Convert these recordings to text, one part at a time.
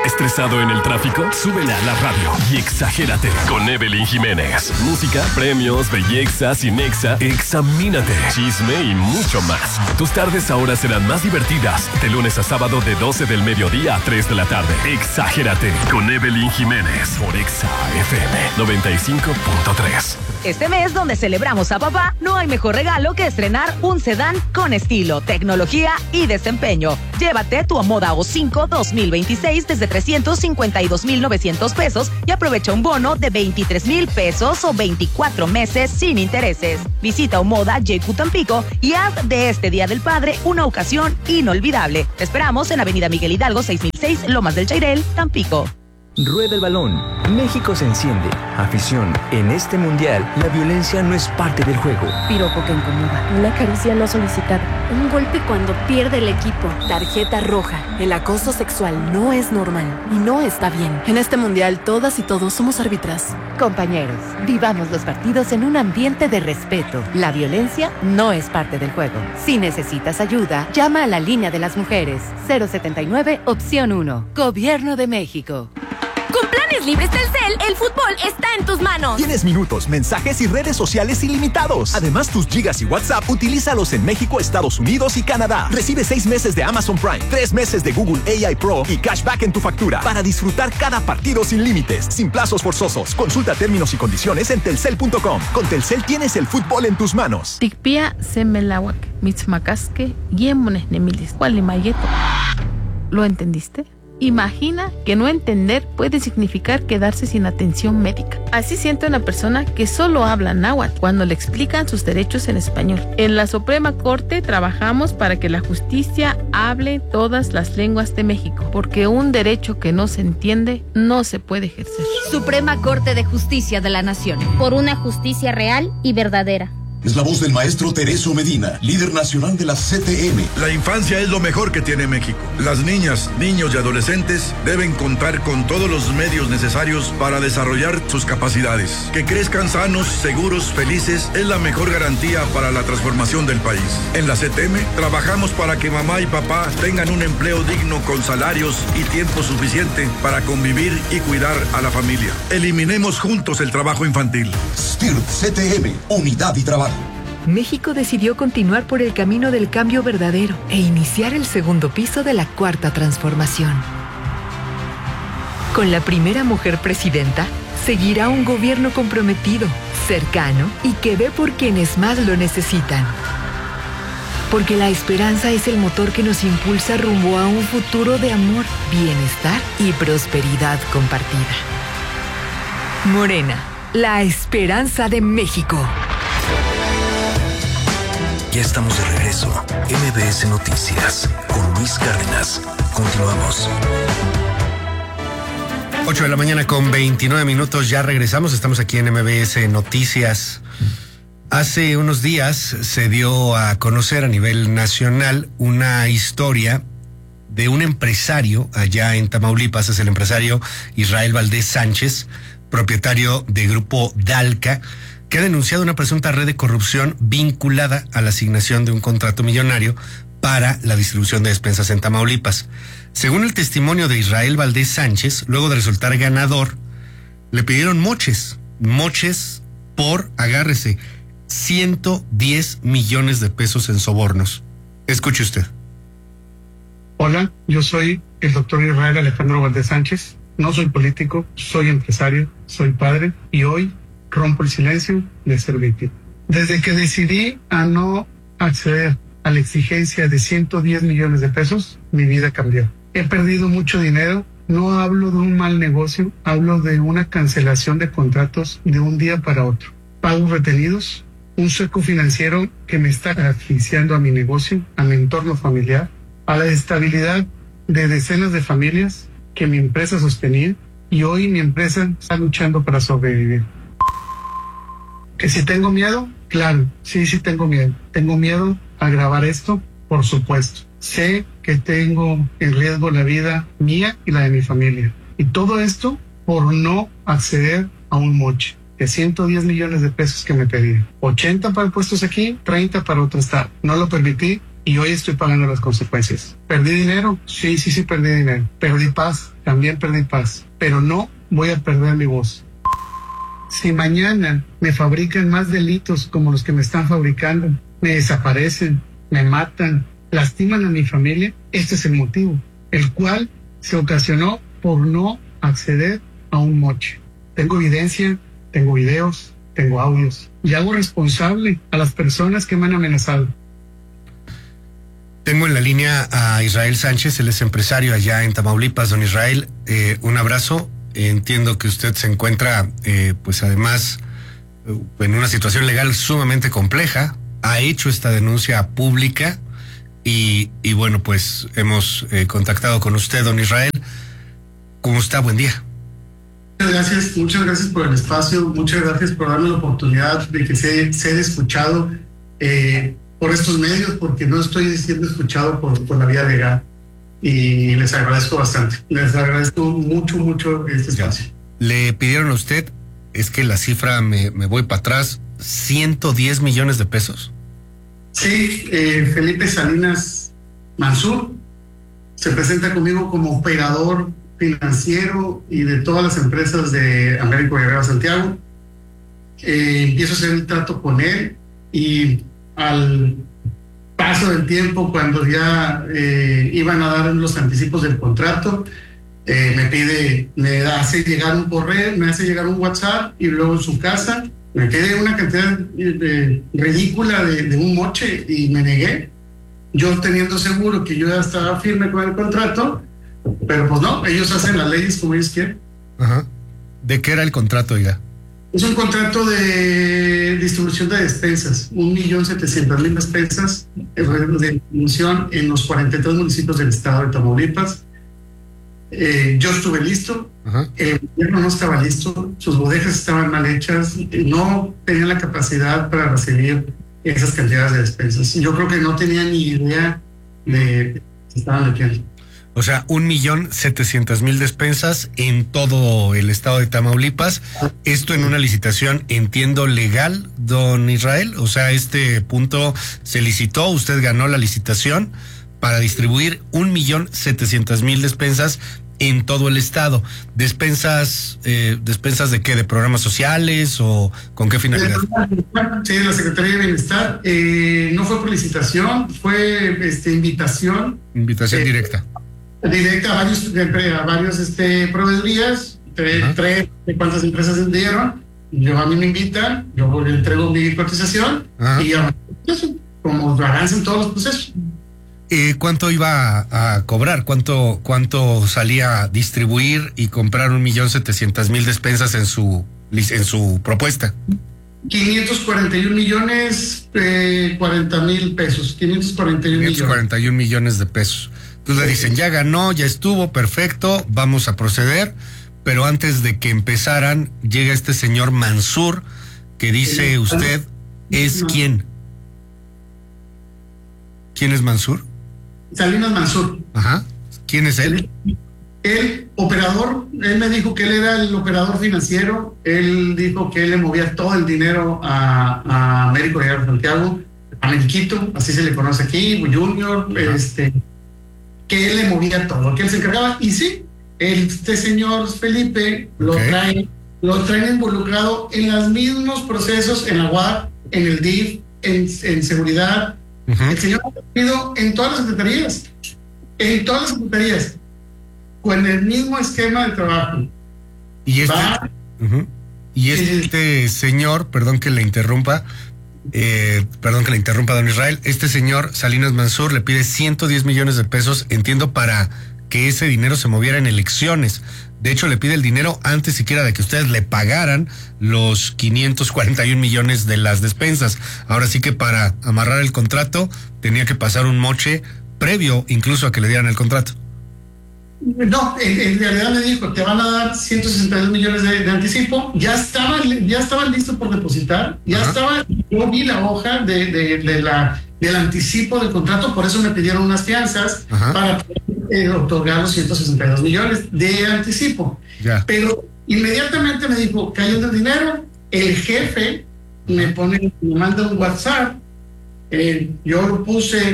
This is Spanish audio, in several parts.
¿Estresado en el tráfico? Súbele a la radio y exagérate con Evelyn Jiménez. Música, premios, belleza, cinexa, examínate, chisme y mucho más. Tus tardes ahora serán más divertidas. De lunes a sábado de 12 del mediodía a 3 de la tarde. Exagérate con Evelyn Jiménez por Exa FM 95.3. Este mes, donde celebramos a papá, no hay mejor regalo que estrenar un sedán con estilo, tecnología y desempeño. Llévate tu Moda O5 2026 desde 352,900 pesos y aprovecha un bono de 23,000 pesos o 24 meses sin intereses. Visita Moda JQ Tampico y haz de este Día del Padre una ocasión inolvidable. Te esperamos en Avenida Miguel Hidalgo 6006, Lomas del Chairel, Tampico. Rueda el balón. México se enciende. Afición. En este mundial, la violencia no es parte del juego. Piropo que incomoda. Una caricia no solicitada. Un golpe cuando pierde el equipo. Tarjeta roja. El acoso sexual no es normal y no está bien. En este mundial, todas y todos somos árbitras. Compañeros, vivamos los partidos en un ambiente de respeto. La violencia no es parte del juego. Si necesitas ayuda, llama a la línea de las mujeres. 079, opción 1. Gobierno de México. Con planes libres Telcel, el fútbol está en tus manos. Tienes minutos, mensajes y redes sociales ilimitados. Además, tus gigas y WhatsApp, utilízalos en México, Estados Unidos y Canadá. Recibe 6 meses de Amazon Prime, 3 meses de Google AI Pro y cashback en tu factura para disfrutar cada partido sin límites, sin plazos forzosos. Consulta términos y condiciones en telcel.com. Con Telcel tienes el fútbol en tus manos. Tikpia semelawak, mitzmakaske, yemones nemilis, mayeto. ¿Lo entendiste? Imagina que no entender puede significar quedarse sin atención médica. Así siente una persona que solo habla náhuatl cuando le explican sus derechos en español. En la Suprema Corte trabajamos para que la justicia hable todas las lenguas de México, porque un derecho que no se entiende no se puede ejercer. Suprema Corte de Justicia de la Nación. Por una justicia real y verdadera. Es la voz del maestro Teresio Medina, líder nacional de la CTM. La infancia es lo mejor que tiene México. Las niñas, niños y adolescentes deben contar con todos los medios necesarios para desarrollar sus capacidades. Que crezcan sanos, seguros, felices es la mejor garantía para la transformación del país. En la CTM trabajamos para que mamá y papá tengan un empleo digno con salarios y tiempo suficiente para convivir y cuidar a la familia. Eliminemos juntos el trabajo infantil. STIRT CTM, unidad y trabajo. México decidió continuar por el camino del cambio verdadero e iniciar el segundo piso de la cuarta transformación. Con la primera mujer presidenta, seguirá un gobierno comprometido, cercano y que ve por quienes más lo necesitan. Porque la esperanza es el motor que nos impulsa rumbo a un futuro de amor, bienestar y prosperidad compartida. Morena, la esperanza de México. Ya estamos de regreso. MBS Noticias con Luis Cárdenas. Continuamos. 8 de la mañana con 29 minutos. Ya regresamos. Estamos aquí en MBS Noticias. Hace unos días se dio a conocer a nivel nacional una historia de un empresario allá en Tamaulipas. Es el empresario Israel Valdés Sánchez, propietario de Grupo Dalca, que ha denunciado una presunta red de corrupción vinculada a la asignación de un contrato millonario para la distribución de despensas en Tamaulipas. Según el testimonio de Israel Valdés Sánchez, luego de resultar ganador, le pidieron moches por, agárrese, 110 millones de pesos en sobornos. Escuche usted. Hola, yo soy el doctor Israel Alejandro Valdés Sánchez. No soy político, soy empresario, soy padre y hoy rompo el silencio de ser víctima. Desde que decidí a no acceder a la exigencia de 110 millones de pesos, mi vida cambió. He perdido mucho dinero. No hablo de un mal negocio, hablo de una cancelación de contratos de un día para otro. Pagos retenidos, un sueco financiero que me está asfixiando a mi negocio, a mi entorno familiar, a la estabilidad de decenas de familias que mi empresa sostenía, y hoy mi empresa está luchando para sobrevivir. ¿Que si tengo miedo? Claro, sí tengo miedo. Tengo miedo a grabar esto, por supuesto. Sé que tengo en riesgo la vida mía y la de mi familia. Y todo esto por no acceder a un moche de 110 millones de pesos que me pedían. 80 para puestos aquí, 30 para otro estado. No lo permití y hoy estoy pagando las consecuencias. ¿Perdí dinero? Sí, perdí dinero. ¿Perdí paz? También perdí paz. Pero no voy a perder mi voz. Si mañana me fabrican más delitos como los que me están fabricando, me desaparecen, me matan, lastiman a mi familia, este es el motivo, el cual se ocasionó por no acceder a un moche. Tengo evidencia, tengo videos, tengo audios y hago responsable a las personas que me han amenazado. Tengo en la línea a Israel Sánchez, él es empresario allá en Tamaulipas. Don Israel, un abrazo. Entiendo que usted se encuentra, pues además, en una situación legal sumamente compleja. Ha hecho esta denuncia pública y bueno, pues hemos contactado con usted, don Israel. ¿Cómo está? Buen día. Muchas gracias por el espacio, muchas gracias por darme la oportunidad de que ser escuchado por estos medios, porque no estoy siendo escuchado por la vía legal. Y les agradezco bastante, les agradezco mucho este espacio. Le pidieron a usted, es que la cifra me voy para atrás, 110 millones de pesos. Sí, Felipe Salinas Mansur se presenta conmigo como operador financiero y de todas las empresas de Américo Guerrero Santiago. Empiezo a hacer el trato con él y al paso del tiempo, cuando ya iban a dar los anticipos del contrato, me hace llegar un correo, me hace llegar un WhatsApp y luego en su casa me quedé una cantidad ridícula de un moche y me negué, yo teniendo seguro que yo ya estaba firme con el contrato, pero pues no, ellos hacen las leyes como ellos quieren. Ajá. ¿De qué era el contrato, oiga? Es un contrato de distribución de despensas, 1.700.000 despensas de distribución en los 43 municipios del estado de Tamaulipas. Yo estuve listo, el gobierno no estaba listo, sus bodegas estaban mal hechas, no tenían la capacidad para recibir esas cantidades de despensas. Yo creo que no tenían ni idea de que estaban metiendo. O sea, 1.700.000 despensas en todo el estado de Tamaulipas. Esto en una licitación, entiendo, legal, don Israel. O sea, este punto se licitó, usted ganó la licitación para distribuir 1.700.000 despensas en todo el estado. ¿Despensas de qué? ¿De programas sociales o con qué finalidad? Sí, la Secretaría de Bienestar. No fue por licitación, fue invitación. Invitación directa. Directa a varios proveedorías, tres de cuántas empresas se dieron. Yo a mí me invitan, yo le entrego mi cotización y como avancen todos los procesos. ¿Cuánto iba a cobrar? ¿Cuánto salía a distribuir y comprar 1.700.000 despensas en su propuesta? 541 millones, 40,000 pesos. 541 millones de pesos. Entonces le dicen, ya ganó, ya estuvo, perfecto, vamos a proceder. Pero antes de que empezaran, llega este señor Mansur, que dice usted, ¿es quién? ¿Quién es Mansur? Salinas Mansur. Ajá. ¿Quién es él? El operador, él me dijo que él era el operador financiero, él dijo que él le movía todo el dinero a Américo Guerrero Santiago, a Meriquito, así se le conoce aquí, Junior, que él le movía todo, que él se encargaba, y sí, este señor Felipe lo traen involucrado en los mismos procesos, en la UAP, en el DIF, en seguridad. El señor ha ido en todas las secretarías, con el mismo esquema de trabajo. Y este señor, perdón que le interrumpa, don Israel, este señor Salinas Mansur le pide 110 millones de pesos, entiendo, para que ese dinero se moviera en elecciones. De hecho, le pide el dinero antes siquiera de que ustedes le pagaran los 541 millones de las despensas. Ahora sí que para amarrar el contrato tenía que pasar un moche previo incluso a que le dieran el contrato. No, en realidad me dijo, te van a dar 162 millones de anticipo, ya estaban listos por depositar, yo vi la hoja del anticipo del contrato, por eso me pidieron unas fianzas para otorgar los 162 millones de anticipo. Pero inmediatamente me dijo, cayendo el dinero, el jefe me manda un WhatsApp, yo lo puse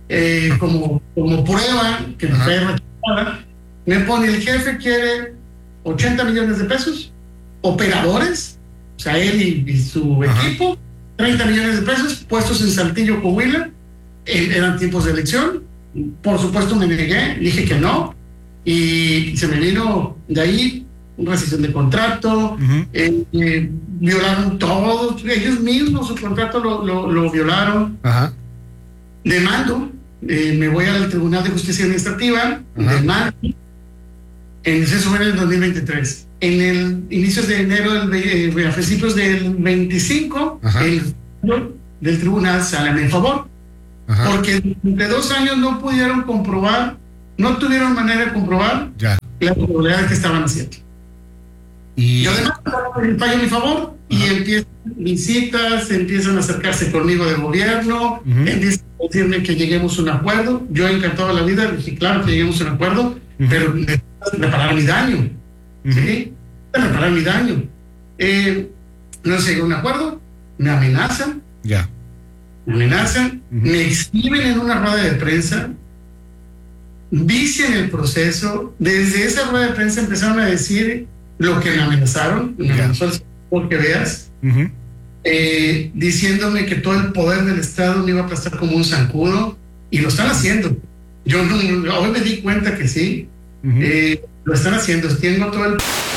como prueba que me fue rechazada, me pone: el jefe quiere 80 millones de pesos, operadores, o sea, él y su equipo, 30 millones de pesos puestos en Saltillo, Coahuila. Eran tiempos de elección. Por supuesto me negué, dije que no, y se me vino de ahí una rescisión de contrato. Violaron todos, ellos mismos su contrato lo violaron. Demando, me voy al Tribunal de Justicia Administrativa, demando, eso fue en el 2023. En el inicios de enero, a principios del 25, el del tribunal sale a mi favor, porque de 2 años no pudieron comprobar, no tuvieron manera de comprobar la irregularidad que estaban haciendo. Y además fallo a mi favor, y empiezan visitas, empiezan a acercarse conmigo del gobierno, empiezan a decirme que lleguemos a un acuerdo. Yo encantado de la vida dije: claro que lleguemos a un acuerdo, pero necesito reparar mi daño. ¿Sí? Reparar mi daño. No se llegó a un acuerdo, me amenazan. Me amenazan, me exhiben en una rueda de prensa, vician el proceso. Desde esa rueda de prensa empezaron a decir lo que me amenazaron, me amenazó el señor que veas, diciéndome que todo el poder del Estado me iba a aplastar como un zancudo, y lo están haciendo. Yo hoy me di cuenta que sí, lo están haciendo. Tengo todo el